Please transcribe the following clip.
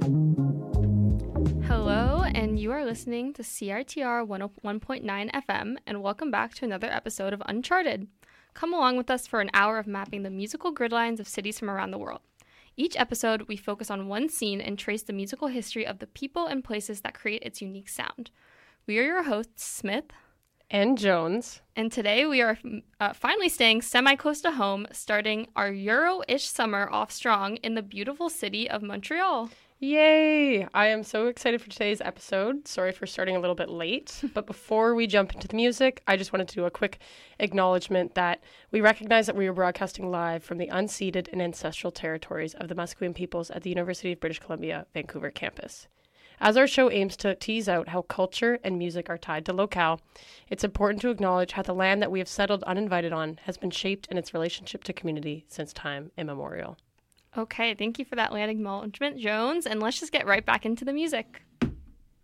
Hello, and you are listening to CRTR 101.9 FM, and welcome back to another episode of Uncharted. Come along with us for an hour of mapping the musical gridlines of cities from around the world. Each episode, we focus on one scene and trace the musical history of the people and places that create its unique sound. We are your hosts, Smith and Jones. And today we are finally staying semi-close to home, starting our Euro-ish summer off strong in the beautiful city of Montreal. Yay! I am so excited for today's episode. Sorry for starting a little bit late, but before we jump into the music, I just wanted to do a quick acknowledgement that we recognize that we are broadcasting live from the unceded and ancestral territories of the Musqueam peoples at the University of British Columbia, Vancouver campus. As our show aims to tease out how culture and music are tied to locale, it's important to acknowledge how the land that we have settled uninvited on has been shaped in its relationship to community since time immemorial. Okay, thank you for that land acknowledgement, Jones, and let's just get right back into the music.